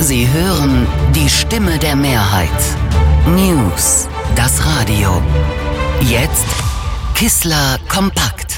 Sie hören die Stimme der Mehrheit. News, das Radio. Jetzt Kissler kompakt.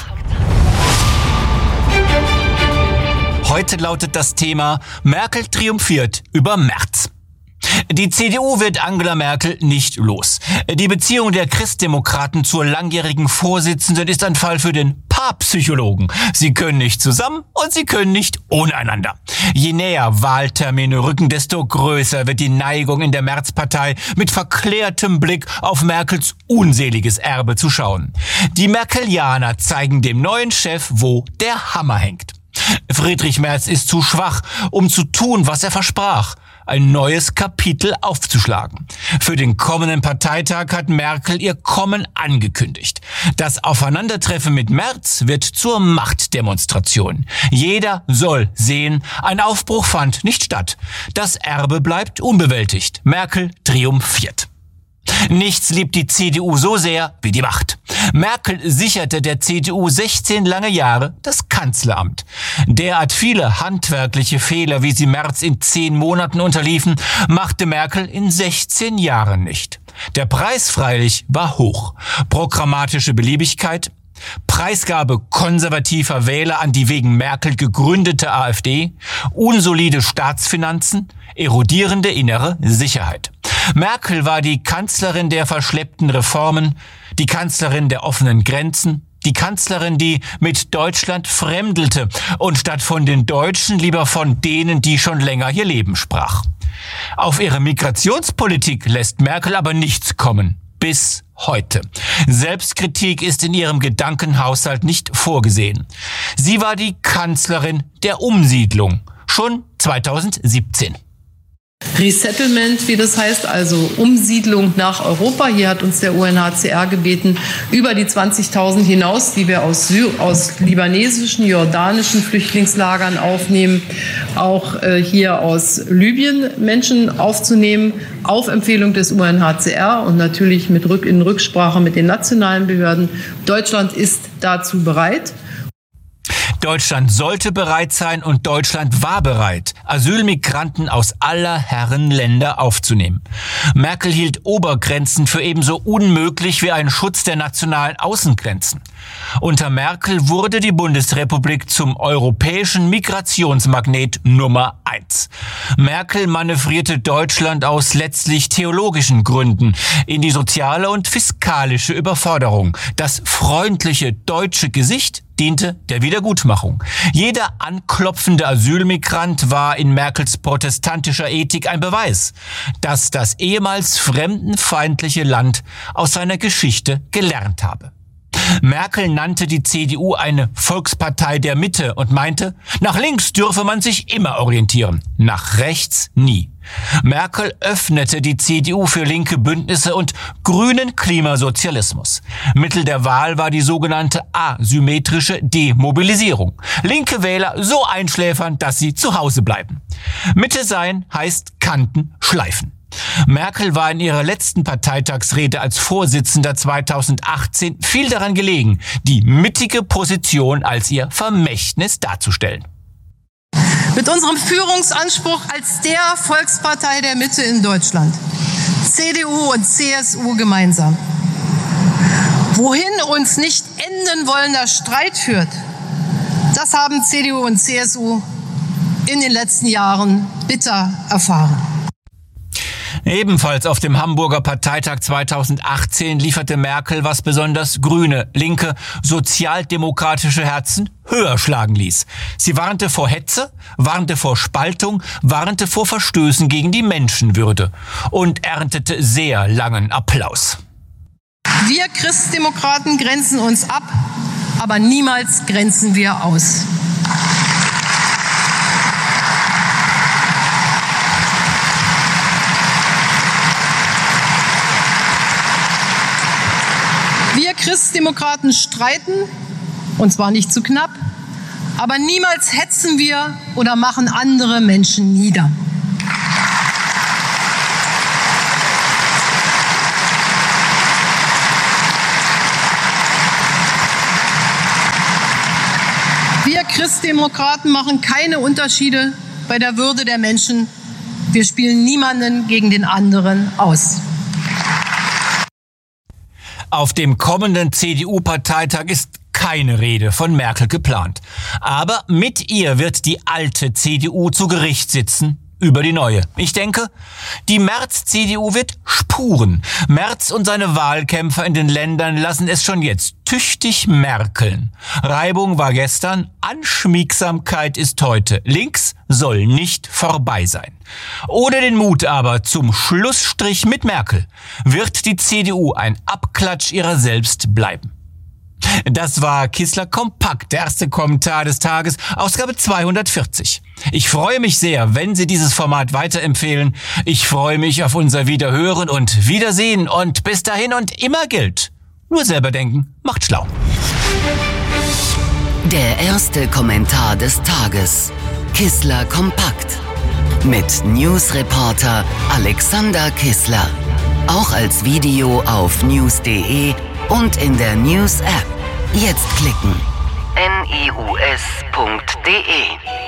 Heute lautet das Thema: Merkel triumphiert über Merz. Die CDU wird Angela Merkel nicht los. Die Beziehung der Christdemokraten zur langjährigen Vorsitzenden ist ein Fall für den Paarpsychologen. Sie können nicht zusammen und sie können nicht ohne einander. Je näher Wahltermine rücken, desto größer wird die Neigung in der Merz-Partei, mit verklärtem Blick auf Merkels unseliges Erbe zu schauen. Die Merkelianer zeigen dem neuen Chef, wo der Hammer hängt. Friedrich Merz ist zu schwach, um zu tun, was er versprach: ein neues Kapitel aufzuschlagen. Für den kommenden Parteitag hat Merkel ihr Kommen angekündigt. Das Aufeinandertreffen mit Merz wird zur Machtdemonstration. Jeder soll sehen, ein Aufbruch fand nicht statt. Das Erbe bleibt unbewältigt. Merkel triumphiert. Nichts liebt die CDU so sehr wie die Macht. Merkel sicherte der CDU 16 lange Jahre das Kanzleramt. Derart viele handwerkliche Fehler, wie sie Merz in 10 Monaten unterliefen, machte Merkel in 16 Jahren nicht. Der Preis freilich war hoch. Programmatische Beliebigkeit, Preisgabe konservativer Wähler an die wegen Merkel gegründete AfD, unsolide Staatsfinanzen, erodierende innere Sicherheit. Merkel war die Kanzlerin der verschleppten Reformen, die Kanzlerin der offenen Grenzen, die Kanzlerin, die mit Deutschland fremdelte und statt von den Deutschen lieber von denen, die schon länger hier leben, sprach. Auf ihre Migrationspolitik lässt Merkel aber nichts kommen. Bis heute. Selbstkritik ist in ihrem Gedankenhaushalt nicht vorgesehen. Sie war die Kanzlerin der Umsiedlung. Schon 2017. Resettlement, wie das heißt, also Umsiedlung nach Europa. Hier hat uns der UNHCR gebeten, über die 20.000 hinaus, die wir aus libanesischen, jordanischen Flüchtlingslagern aufnehmen, auch hier aus Libyen Menschen aufzunehmen, auf Empfehlung des UNHCR und natürlich in Rücksprache mit den nationalen Behörden. Deutschland ist dazu bereit. Deutschland sollte bereit sein und Deutschland war bereit, Asylmigranten aus aller Herren Länder aufzunehmen. Merkel hielt Obergrenzen für ebenso unmöglich wie einen Schutz der nationalen Außengrenzen. Unter Merkel wurde die Bundesrepublik zum europäischen Migrationsmagnet Nummer 1. Merkel manövrierte Deutschland aus letztlich theologischen Gründen in die soziale und fiskalische Überforderung. Das freundliche deutsche Gesicht diente der Wiedergutmachung. Jeder anklopfende Asylmigrant war in Merkels protestantischer Ethik ein Beweis, dass das ehemals fremdenfeindliche Land aus seiner Geschichte gelernt habe. Merkel nannte die CDU eine Volkspartei der Mitte und meinte, nach links dürfe man sich immer orientieren, nach rechts nie. Merkel öffnete die CDU für linke Bündnisse und grünen Klimasozialismus. Mittel der Wahl war die sogenannte asymmetrische Demobilisierung. Linke Wähler so einschläfern, dass sie zu Hause bleiben. Mitte sein heißt Kanten schleifen. Merkel war in ihrer letzten Parteitagsrede als Vorsitzender 2018 viel daran gelegen, die mittige Position als ihr Vermächtnis darzustellen. Mit unserem Führungsanspruch als der Volkspartei der Mitte in Deutschland, CDU und CSU gemeinsam, wohin uns nicht enden wollender Streit führt, das haben CDU und CSU in den letzten Jahren bitter erfahren. Ebenfalls auf dem Hamburger Parteitag 2018 lieferte Merkel, was besonders grüne, linke, sozialdemokratische Herzen höher schlagen ließ. Sie warnte vor Hetze, warnte vor Spaltung, warnte vor Verstößen gegen die Menschenwürde und erntete sehr langen Applaus. Wir Christdemokraten grenzen uns ab, aber niemals grenzen wir aus. Wir Christdemokraten streiten, und zwar nicht zu knapp, aber niemals hetzen wir oder machen andere Menschen nieder. Wir Christdemokraten machen keine Unterschiede bei der Würde der Menschen Wir spielen niemanden gegen den anderen aus. Auf dem kommenden CDU-Parteitag ist keine Rede von Merkel geplant. Aber mit ihr wird die alte CDU zu Gericht sitzen über die neue. Ich denke, die Merz-CDU wird spuren. Merz und seine Wahlkämpfer in den Ländern lassen es schon jetzt tüchtig merkeln. Reibung war gestern, Anschmiegsamkeit ist heute. Links soll nicht vorbei sein. Ohne den Mut aber zum Schlussstrich mit Merkel wird die CDU ein Abklatsch ihrer selbst bleiben. Das war Kissler Kompakt, der erste Kommentar des Tages, Ausgabe 240. Ich freue mich sehr, wenn Sie dieses Format weiterempfehlen. Ich freue mich auf unser Wiederhören und Wiedersehen und bis dahin und immer gilt, nur selber denken, macht schlau. Der erste Kommentar des Tages. Kissler Kompakt. Mit Newsreporter Alexander Kissler. Auch als Video auf news.de und in der News-App. Jetzt klicken. news.de